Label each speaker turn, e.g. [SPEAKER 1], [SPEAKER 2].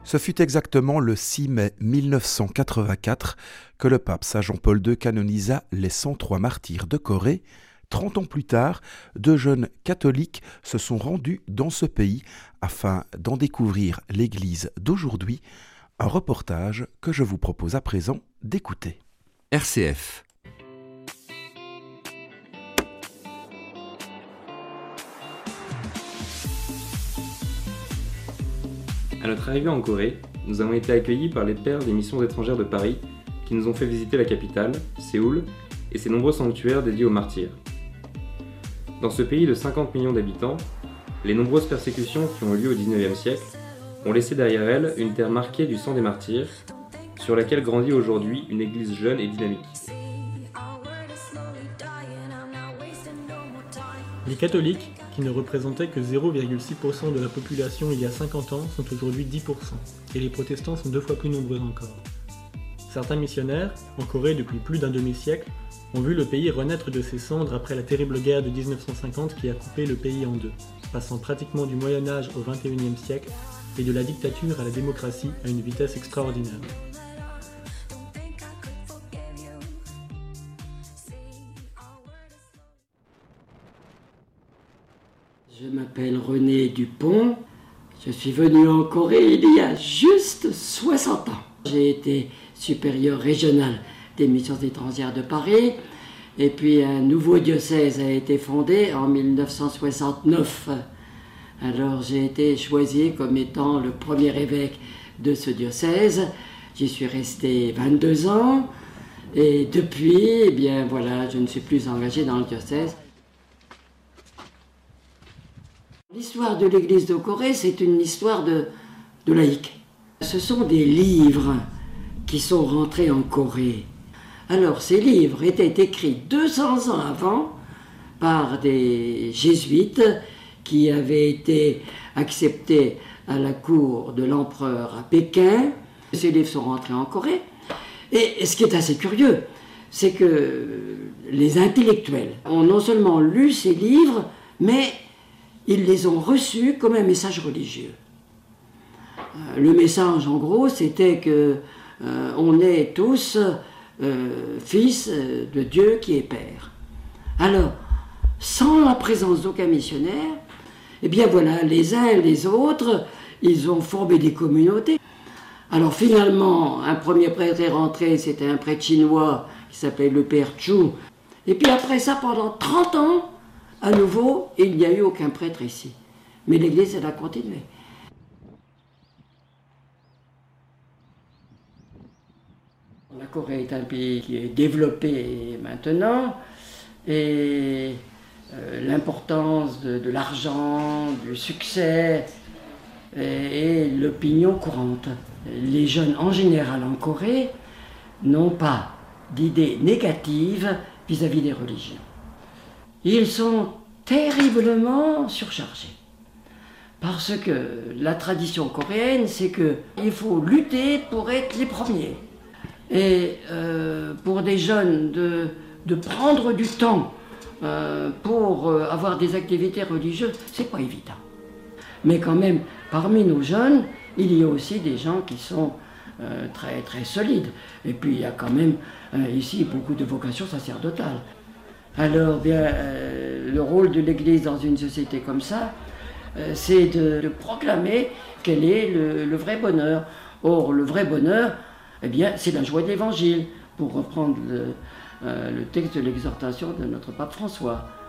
[SPEAKER 1] Ce fut exactement le 6 mai 1984 que le pape Saint Jean-Paul II canonisa les 103 martyrs de Corée. 30 ans plus tard, deux jeunes catholiques se sont rendus dans ce pays afin d'en découvrir l'Église d'aujourd'hui. Un reportage que je vous propose à présent d'écouter.
[SPEAKER 2] RCF.
[SPEAKER 3] À notre arrivée en Corée, nous avons été accueillis par les pères des missions étrangères de Paris qui nous ont fait visiter la capitale, Séoul, et ses nombreux sanctuaires dédiés aux martyrs. Dans ce pays de 50 millions d'habitants, les nombreuses persécutions qui ont eu lieu au XIXe siècle ont laissé derrière elles une terre marquée du sang des martyrs, sur laquelle grandit aujourd'hui une église jeune et dynamique.
[SPEAKER 4] Les catholiques, qui ne représentaient que 0,6% de la population il y a 50 ans, sont aujourd'hui 10%, et les protestants sont 2 fois plus nombreux encore. Certains missionnaires, en Corée depuis plus d'un demi-siècle, ont vu le pays renaître de ses cendres après la terrible guerre de 1950 qui a coupé le pays en deux, passant pratiquement du Moyen-Âge au XXIe siècle et de la dictature à la démocratie à une vitesse extraordinaire.
[SPEAKER 5] Je m'appelle René Dupont, je suis venu en Corée il y a juste 60 ans. J'ai été supérieur régional des missions étrangères de Paris, et puis un nouveau diocèse a été fondé en 1969. Alors j'ai été choisi comme étant le premier évêque de ce diocèse. J'y suis resté 22 ans, et depuis, eh bien voilà, je ne suis plus engagé dans le diocèse. L'histoire de l'Église de Corée, c'est une histoire de laïcs. Ce sont des livres qui sont rentrés en Corée. Alors, ces livres étaient écrits 200 ans avant par des jésuites qui avaient été acceptés à la cour de l'empereur à Pékin. Ces livres sont rentrés en Corée. Et ce qui est assez curieux, c'est que les intellectuels ont non seulement lu ces livres, mais ils les ont reçus comme un message religieux. Le message, en gros, c'était que on est tous fils de Dieu qui est Père. Alors, sans la présence d'aucun missionnaire, eh bien voilà, les uns et les autres, ils ont formé des communautés. Alors finalement, un premier prêtre est rentré, c'était un prêtre chinois qui s'appelait le Père Chu. Et puis après ça, pendant 30 ans, à nouveau, il n'y a eu aucun prêtre ici. Mais l'Église, elle a continué. La Corée est un pays qui est développé maintenant, et l'importance de l'argent, du succès et l'opinion courante. Les jeunes, en général en Corée, n'ont pas d'idées négatives vis-à-vis des religions. Ils sont terriblement surchargés. Parce que la tradition coréenne, c'est qu'il faut lutter pour être les premiers. Et pour des jeunes, de prendre du temps pour avoir des activités religieuses, c'est pas évident. Mais quand même, parmi nos jeunes, il y a aussi des gens qui sont très, très solides. Et puis il y a quand même ici beaucoup de vocations sacerdotales. Alors, bien, le rôle de l'Église dans une société comme ça, c'est de proclamer quel est le vrai bonheur. Or, le vrai bonheur, eh bien, c'est la joie de l'Évangile, pour reprendre le texte de l'exhortation de notre pape François.